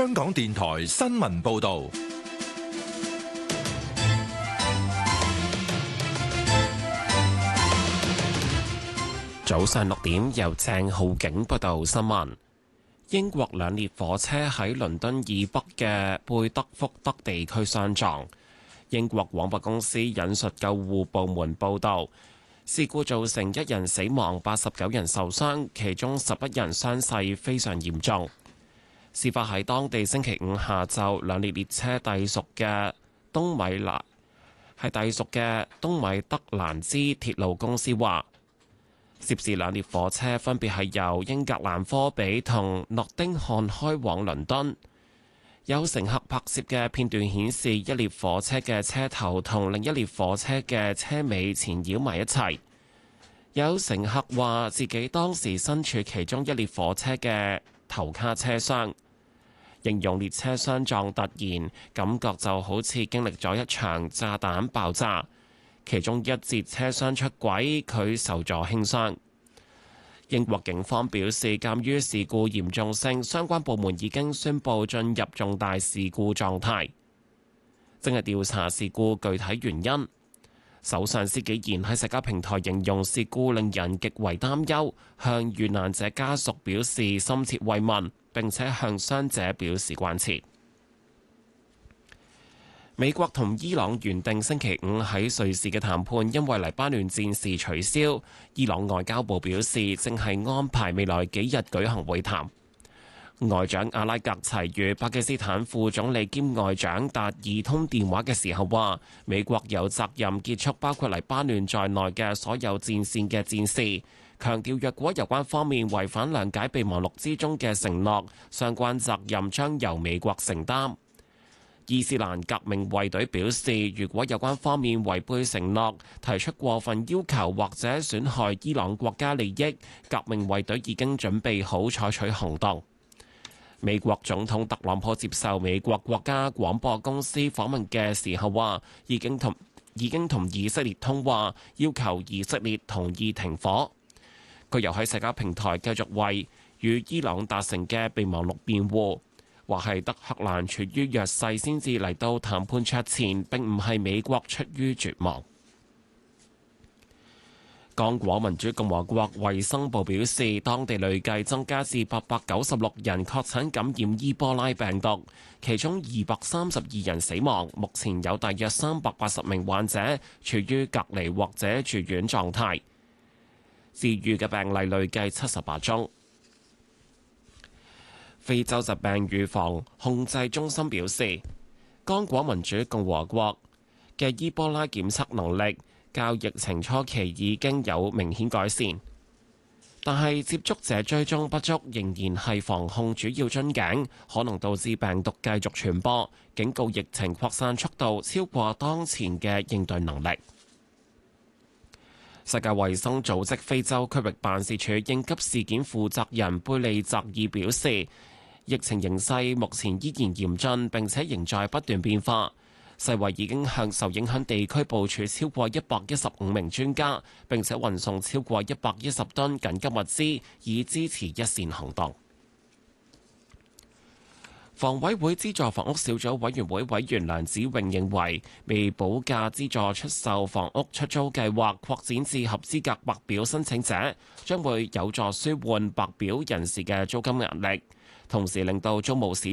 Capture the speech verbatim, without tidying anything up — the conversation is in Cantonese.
香港電台新聞報道。 早上六點，由鄭浩景報道新聞。英國兩列火車喺倫敦以北嘅貝德福德地區相撞。英國廣播公司引述救護部門報道，事故造成一人死亡，八十九人受傷，其中十一人傷勢非常嚴重。事發喺當地星期五下晝，兩列列車隸屬嘅東米蘭係隸屬嘅東米德蘭茲鐵路公司話，涉事兩列火車分別係由英格蘭科比同諾丁漢開往倫敦。有乘客拍攝嘅片段顯示，一列火車嘅車頭同另一列火車嘅車尾纏繞埋一齊。有乘客話自己當時身處其中一列火車嘅頭卡車廂，形容列車相撞突然，感覺就好似經歷咗一場炸彈爆炸。其中一節車廂出軌，佢受咗輕傷。英國警方表示，鑑於事故嚴重性，相關部門已經宣布進入重大事故狀態，正係調查事故具體原因。首相施紀賢喺社交平台形容事故令人極為擔憂，向遇難者家屬表示深切慰問，並且向傷者表示關切。美國同伊朗原定星期五喺瑞士嘅談判因為黎巴嫩戰事取消，伊朗外交部表示正係安排未來幾日舉行會談。外長阿拉格齊與巴基斯坦副總理兼外長達爾通電話嘅時候話，美國有責任結束包括黎巴嫩在內嘅所有戰線嘅戰事，強調若果有關方面違反諒解備忘錄之中嘅承諾，相關責任將由美國承擔。伊斯蘭革命衛隊表示，如果有關方面違背承諾，提出過分要求或者損害伊朗國家利益，革命衛隊已經準備好採取行動。美國總統特朗普接受美國國家廣播公司訪問嘅時候話，已經同已經同以色列通話，要求以色列同意停火。佢又喺社交平台繼續為與伊朗達成嘅備忘錄辯護，話係德黑蘭處於弱勢先至嚟到談判桌前，並唔係美國出於絕望。剛果民主共和國衛生部表示，當地累計增加至八百九十六人確診感染伊波拉病毒，其中二百三十二人死亡。目前有大約三百八十名患者處於隔離或者住院狀態，治癒嘅病例累計七十八宗。非洲疾病預防控制中心表示，剛果民主共和國嘅伊波拉檢測能力較疫情初期已經有明顯改善，但係接觸者追蹤不足仍然係防控主要樽頸，可能導致病毒繼續傳播，警告疫情擴散速度超過當前嘅應對能力。世界衛生組織非洲區域辦事處應急事件負責人貝利澤爾表示，疫情形勢目前依然嚴峻，並且仍在不斷變化。世衛已經向受影響地區部署超過一百一十五名專家，並且運送超過一百一十噸緊急物資，以支持一線行動。房委會資助房屋小組委員會委員梁子穎認為，未補價資助出售房屋出租計劃擴展至合資格白表申請者，將會有助舒緩白表人士嘅租金壓力，同時令到租務市